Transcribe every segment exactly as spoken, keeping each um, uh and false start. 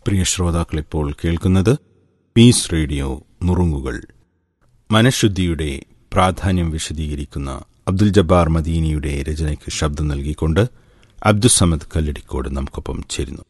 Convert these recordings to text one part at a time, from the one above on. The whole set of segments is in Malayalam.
പ്രിയ ശ്രോതാക്കളിപ്പോൾ കേൾക്കുന്നത് പീസ് റേഡിയോ നുറുങ്ങുകൾ. മനഃശുദ്ധിയുടെ പ്രാധാന്യം വിശദീകരിക്കുന്ന അബ്ദുൽ ജബ്ബാർ മദീനിയുടെ രചനയ്ക്ക് ശബ്ദം നൽകിക്കൊണ്ട് അബ്ദുസമദ് കല്ലടിക്കോട് നമുക്കൊപ്പം ചേരുന്നു.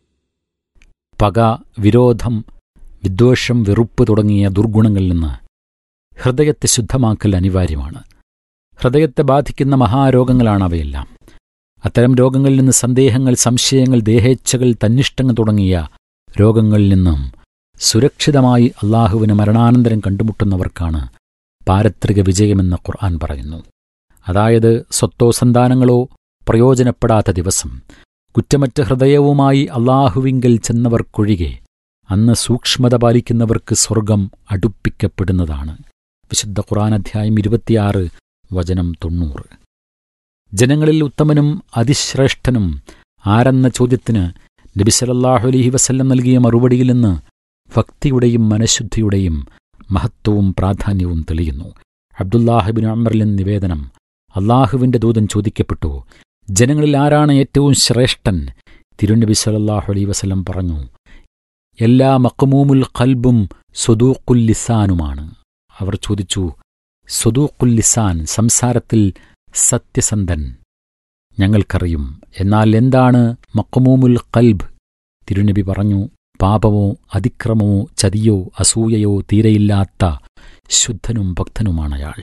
പക, വിരോധം, വിദ്വേഷം, വെറുപ്പ് തുടങ്ങിയ ദുർഗുണങ്ങളിൽ നിന്ന് ഹൃദയത്തെ ശുദ്ധമാക്കൽ അനിവാര്യമാണ്. ഹൃദയത്തെ ബാധിക്കുന്ന മഹാരോഗങ്ങളാണ് അവയെല്ലാം. അത്തരം രോഗങ്ങളിൽ നിന്ന് സന്ദേഹങ്ങൾ, സംശയങ്ങൾ, ദേഹേച്ഛകൾ, തന്നിഷ്ടങ്ങൾ തുടങ്ങിയ രോഗങ്ങളിൽ നിന്നും സുരക്ഷിതമായി അള്ളാഹുവിന് മരണാനന്തരം കണ്ടുമുട്ടുന്നവർക്കാണ് പാരത്രിക വിജയമെന്ന് ഖുർആൻ പറയുന്നു. അതായത് സ്വത്തോ സന്താനങ്ങളോ പ്രയോജനപ്പെടാത്ത ദിവസം കുറ്റമറ്റ ഹൃദയവുമായി അള്ളാഹുവിങ്കൽ ചെന്നവർക്കൊഴികെ അന്ന് സൂക്ഷ്മത പാലിക്കുന്നവർക്ക് സ്വർഗം അടുപ്പിക്കപ്പെടുന്നതാണ്. വിശുദ്ധ ഖുർആൻ അധ്യായം ഇരുപത്തിയാറ് വചനം തൊണ്ണൂറ്. ജനങ്ങളിൽ ഉത്തമനും അതിശ്രേഷ്ഠനും ആരെന്ന ചോദ്യത്തിന് നബി സല്ലല്ലാഹു അലൈഹി വസല്ലം നൽകിയ മറുപടിയിൽ നിന്ന് ഭക്തിയുടെയും മനഃശുദ്ധിയുടെയും മഹത്വവും പ്രാധാന്യവും തെളിയുന്നു. അബ്ദുല്ലാഹിബ്നു അംറിൽ നിവേദനം, അള്ളാഹുവിന്റെ ദൂതൻ ചോദിക്കപ്പെട്ടു, ജനങ്ങളിൽ ആരാണ് ഏറ്റവും ശ്രേഷ്ഠൻ? തിരുനബി സല്ലല്ലാഹു അലൈഹി വസല്ലം പറഞ്ഞു, എല്ലാ മഖ്മൂമുൽ ഖൽബും സ്വദൂഖുൽ ലിസാനുമാണ്. അവർ ചോദിച്ചു, സ്വദൂഖുൽ ലിസാൻ, സംസാരത്തിൽ സത്യസന്ധൻ, ഞങ്ങൾക്കറിയും. എന്നാൽ എന്താണ് മഖ്മൂമുൽ ഖൽബ്? തിരുനബി പറഞ്ഞു, പാപമോ അതിക്രമമോ ചതിയോ അസൂയയോ തീരെയില്ലാത്ത ശുദ്ധനും ഭക്തനുമാണയാൾ.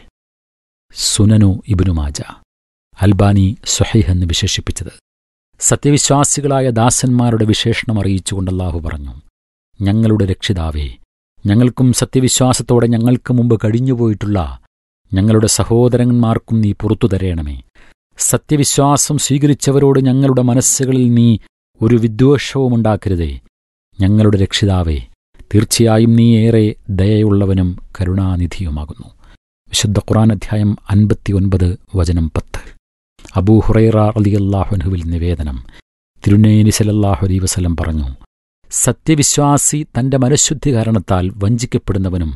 സുനനു ഇബ്നു മാജ. അൽബാനി സ്വഹീഹ് എന്ന് വിശേഷിപ്പിച്ചത്. സത്യവിശ്വാസികളായ ദാസന്മാരുടെ വിശേഷണം അറിയിച്ചുകൊണ്ട് അല്ലാഹു പറഞ്ഞു, ഞങ്ങളുടെ രക്ഷിതാവേ, ഞങ്ങൾക്കും സത്യവിശ്വാസത്തോടെ ഞങ്ങൾക്ക് മുമ്പ് കഴിഞ്ഞുപോയിട്ടുള്ള ഞങ്ങളുടെ സഹോദരന്മാർക്കും നീ പുറത്തു തരേണമേ. സത്യവിശ്വാസം സ്വീകരിച്ചവരോട് ഞങ്ങളുടെ മനസ്സുകളിൽ നീ ഒരു വിദ്വേഷവുമുണ്ടാക്കരുതേ. ഞങ്ങളുടെ രക്ഷിതാവേ, തീർച്ചയായും നീ ഏറെ ദയയുള്ളവനും കരുണാനിധിയുമാകുന്നു. വിശുദ്ധ ഖുർആൻ അധ്യായം അൻപത്തിയൊൻപത് വചനം പത്ത്. അബൂ ഹുറൈറ റളിയല്ലാഹു അൻഹുവിൽ നിവേദനം, തിരുനബി സല്ലല്ലാഹു അലൈഹി വസല്ലം പറഞ്ഞു, സത്യവിശ്വാസി തന്റെ മനഃശുദ്ധി കാരണത്താൽ വഞ്ചിക്കപ്പെടുന്നവനും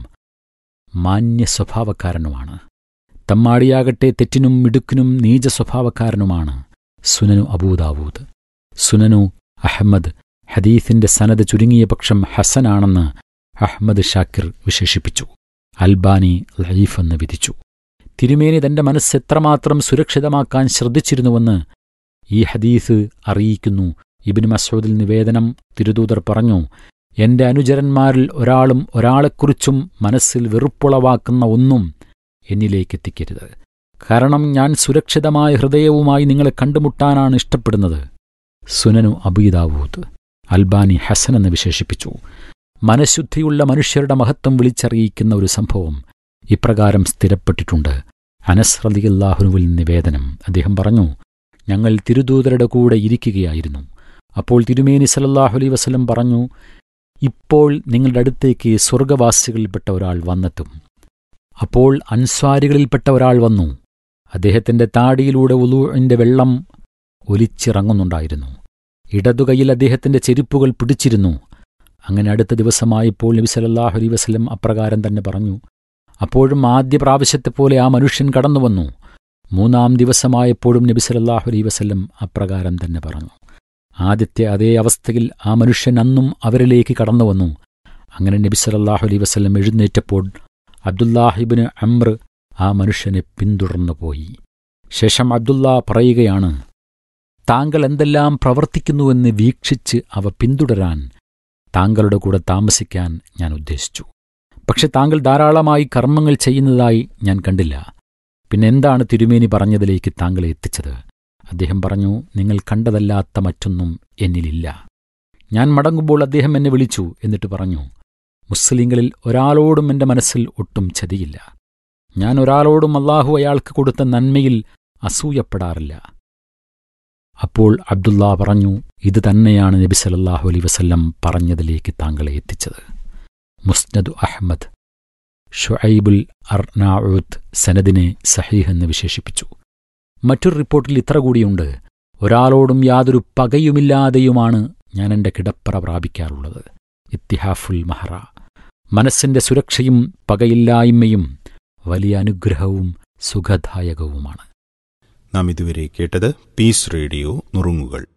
മാന്യ സ്വഭാവക്കാരനുമാണ്. തമ്മാടിയാകട്ടെ തെറ്റിനും മിടുക്കിനും നീച സ്വഭാവക്കാരനുമാണ്. സുനനു അബൂദാവൂദ്. സുനനു അഹ്മദ്. ഹദീസിന്റെ സനദ് ചുരുങ്ങിയ പക്ഷം ഹസനാണെന്ന് അഹ്മദ് ഷാക്കിർ വിശേഷിപ്പിച്ചു. അൽബാനി ലഈഫ് എന്ന് വിധിച്ചു. തിരുമേനി തന്റെ മനസ്സ് എത്രമാത്രം സുരക്ഷിതമാക്കാൻ ശ്രദ്ധിച്ചിരുന്നുവെന്ന് ഈ ഹദീസ് അറിയിക്കുന്നു. ഇബ്നു മസ്ഊദിൽ നിവേദനം, തിരുദൂതർ പറഞ്ഞു, എന്റെ അനുചരന്മാരിൽ ഒരാളും ഒരാളെക്കുറിച്ചും മനസ്സിൽ വെറുപ്പുളവാക്കുന്ന ഒന്നും എന്നിലേക്കെത്തിക്കരുത്. കാരണം ഞാൻ സുരക്ഷിതമായ ഹൃദയവുമായി നിങ്ങളെ കണ്ടുമുട്ടാനാണ് ഇഷ്ടപ്പെടുന്നത്. സുനനു അബൂദാവൂദ്. അൽബാനി ഹസൻ എന്ന് വിശേഷിപ്പിച്ചു. മനഃശുദ്ധിയുള്ള മനുഷ്യരുടെ മഹത്വം വിളിച്ചറിയിക്കുന്ന ഒരു സംഭവം ഇപ്രകാരം സ്ഥിരപ്പെട്ടിട്ടുണ്ട്. അനസ് റളിയല്ലാഹുവിൽ നിവേദനം, അദ്ദേഹം പറഞ്ഞു, ഞങ്ങൾ തിരുദൂതരുടെ കൂടെ ഇരിക്കുകയായിരുന്നു. അപ്പോൾ തിരുമേനി സല്ലല്ലാഹു അലൈഹി വസല്ലം പറഞ്ഞു, ഇപ്പോൾ നിങ്ങളുടെ അടുത്തേക്ക് സ്വർഗവാസികളിൽപ്പെട്ട ഒരാൾ വന്നെത്തും. അപ്പോൾ അൻസ്വാരികളിൽപ്പെട്ട ഒരാൾ വന്നു. അദ്ദേഹത്തിന്റെ താടിയിലൂടെ വുളൂഇന്റെ വെള്ളം ഒലിച്ചിറങ്ങുന്നുണ്ടായിരുന്നു. ഇടതുകൈയിൽ അദ്ദേഹത്തിന്റെ ചെരുപ്പുകൾ പിടിച്ചിരുന്നു. അങ്ങനെ അടുത്ത ദിവസമായപ്പോൾ നബി സല്ലല്ലാഹു അലൈഹി വസല്ലം അപ്രകാരം തന്നെ പറഞ്ഞു. അപ്പോഴും ആദ്യ പ്രാവശ്യത്തെപ്പോലെ ആ മനുഷ്യൻ കടന്നുവന്നു. മൂന്നാം ദിവസമായപ്പോഴും നബി സല്ലല്ലാഹു അലൈഹി വസല്ലം അപ്രകാരം തന്നെ പറഞ്ഞു. ആദ്യത്തെ അതേ അവസ്ഥയിൽ ആ മനുഷ്യൻ അന്നും അവരിലേക്ക് കടന്നുവന്നു. അങ്ങനെ നബി സല്ലല്ലാഹു അലൈഹി വസല്ലം എഴുന്നേറ്റപ്പോൾ അബ്ദുല്ലാഹിബ്നു അംർ ആ മനുഷ്യനെ പിന്തുടർന്നു പോയി. ശേഷം അബ്ദുല്ലാ പറയുകയാണ്, താങ്കൾ എന്തെല്ലാം പ്രവർത്തിക്കുന്നുവെന്ന് വീക്ഷിച്ച് അവ പിന്തുടരാൻ താങ്കളുടെ കൂടെ താമസിക്കാൻ ഞാൻ ഉദ്ദേശിച്ചു. പക്ഷെ താങ്കൾ ധാരാളമായി കർമ്മങ്ങൾ ചെയ്യുന്നതായി ഞാൻ കണ്ടില്ല. പിന്നെ എന്താണ് തിരുമേനി പറഞ്ഞതിലേക്ക് താങ്കളെ എത്തിച്ചത്? അദ്ദേഹം പറഞ്ഞു, നിങ്ങൾ കണ്ടതല്ലാത്ത മറ്റൊന്നും എന്നിലില്ല. ഞാൻ മടങ്ങുമ്പോൾ അദ്ദേഹം എന്നെ വിളിച്ചു. എന്നിട്ട് പറഞ്ഞു, മുസ്ലിങ്ങളിൽ ഒരാളോടും എൻ്റെ മനസ്സിൽ ഒട്ടും ചതിയില്ല. ഞാൻ ഒരാളോടും അല്ലാഹു അയാൾക്ക് കൊടുത്ത നന്മയിൽ അസൂയപ്പെടാറില്ല. അപ്പോൾ അബ്ദുല്ലാ പറഞ്ഞു, ഇത് തന്നെയാണ് നബി സല്ലല്ലാഹു അലൈഹി വസല്ലം പറഞ്ഞതിലേക്ക് താങ്കളെ എത്തിച്ചത്. മുസ്നദ് അഹ്മദ്. ഷുഐബുൽ അർനാഊത്ത് സനദിനെ സഹീഹ് എന്ന് വിശേഷിപ്പിച്ചു. മറ്റൊരു റിപ്പോർട്ടിൽ ഇത്ര കൂടിയുണ്ട്, ഒരാളോടും യാതൊരു പകയുമില്ലാതെയുമാണ് ഞാൻ എൻ്റെ കിടപ്പറ പ്രാപിക്കാറുള്ളത്. ഇത്തിഹാഫുൽ മഹറ. മനസ്സിന്റെ സുരക്ഷയും പകയില്ലായ്മയും വലിയ അനുഗ്രഹവും സുഖദായകവുമാണ്. നാം ഇതുവരെ കേട്ടത് പീസ് റേഡിയോ നുറുങ്ങുകൾ.